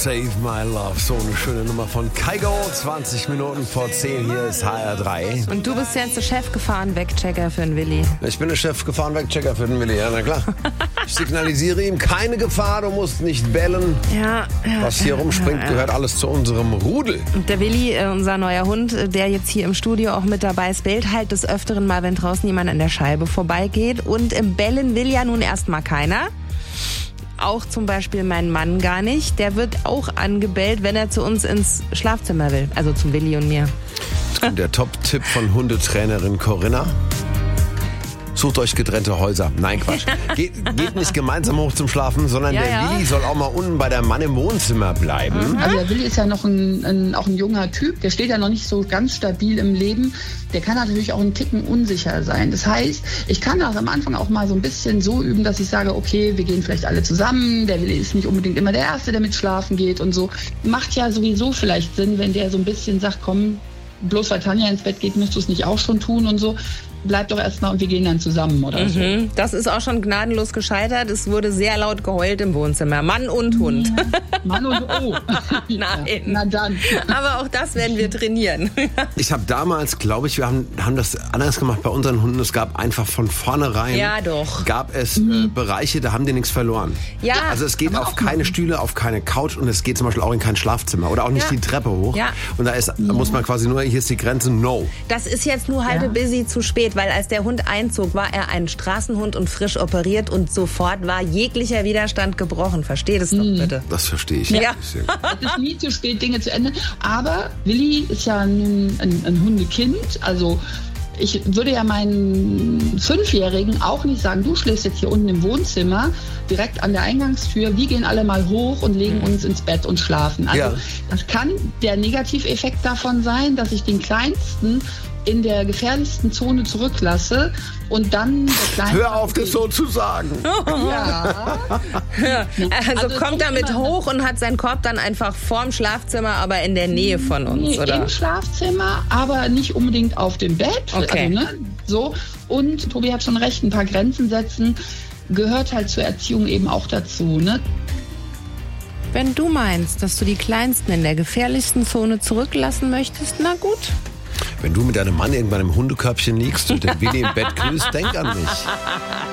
Save My Love. So eine schöne Nummer von Kygo. 20 Minuten vor 10. Hier ist HR3. Und du bist jetzt der Chefgefahren-Wegchecker für den Willi. Ich bin der Chefgefahren-Wegchecker für den Willi, ja, na klar. Ich signalisiere ihm keine Gefahr, du musst nicht bellen. Ja. Was hier rumspringt, gehört alles zu unserem Rudel. Und der Willi, unser neuer Hund, der jetzt hier im Studio auch mit dabei ist, bellt halt des Öfteren mal, wenn draußen jemand an der Scheibe vorbeigeht. Und im Bellen will ja nun erstmal keiner. Auch zum Beispiel mein Mann gar nicht. Der wird auch angebellt, wenn er zu uns ins Schlafzimmer will. Also zum Willi und mir. Der Top-Tipp von Hundetrainerin Corinna. Sucht euch getrennte Häuser. Nein, Quatsch. Geht nicht gemeinsam hoch zum Schlafen, sondern der Willi soll auch mal unten bei der Mann im Wohnzimmer bleiben. Also der Willi ist ja noch auch ein junger Typ. Der steht ja noch nicht so ganz stabil im Leben. Der kann natürlich auch einen Ticken unsicher sein. Das heißt, ich kann das am Anfang auch mal so ein bisschen so üben, dass ich sage, okay, wir gehen vielleicht alle zusammen. Der Willi ist nicht unbedingt immer der Erste, der mit schlafen geht und so. Macht ja sowieso vielleicht Sinn, wenn der so ein bisschen sagt, komm, bloß weil Tanja ins Bett geht, musst du es nicht auch schon tun und so. Bleib doch erstmal und wir gehen dann zusammen oder so. Das ist auch schon gnadenlos gescheitert. Es wurde sehr laut geheult im Wohnzimmer. Mann und Hund. Mann und oh. Nein. Ja, na dann. Aber auch das werden wir trainieren. Ich habe damals, glaube ich, wir haben das anders gemacht bei unseren Hunden. Es gab einfach von vornherein, gab es Bereiche, da haben die nichts verloren. Ja. Also es geht auf keine Stühle, auf keine Couch und es geht zum Beispiel auch in kein Schlafzimmer oder auch nicht die Treppe hoch. Ja. Und da muss man quasi nur, hier ist die Grenze, no. Das ist jetzt nur halbe busy zu spät, weil als der Hund einzog, war er ein Straßenhund und frisch operiert und sofort war jeglicher Widerstand gebrochen. Versteh das doch bitte. Das verstehe ich. Ja. Es ist nie zu spät, Dinge zu ändern. Aber Willi ist ja nun ein Hundekind. Also ich würde ja meinen 5-Jährigen auch nicht sagen, du schläfst jetzt hier unten im Wohnzimmer, direkt an der Eingangstür, wir gehen alle mal hoch und legen uns ins Bett und schlafen. Also das kann der Negativeffekt davon sein, dass ich den Kleinsten in der gefährlichsten Zone zurücklasse und dann der Kleinste... Hör auf, das so zu sagen. Ja. Also kommt er mit hoch und hat seinen Korb dann einfach vorm Schlafzimmer, aber in der Nähe von uns, Nee, oder? im Schlafzimmer, aber nicht unbedingt auf dem Bett. Okay. Also, so. Und Tobi hat schon recht, ein paar Grenzen setzen gehört halt zur Erziehung eben auch dazu, ne? Wenn du meinst, dass du die Kleinsten in der gefährlichsten Zone zurücklassen möchtest, na gut. Wenn du mit deinem Mann irgendwann im Hundekörbchen liegst und den Willi im Bett grüßt, denk an mich.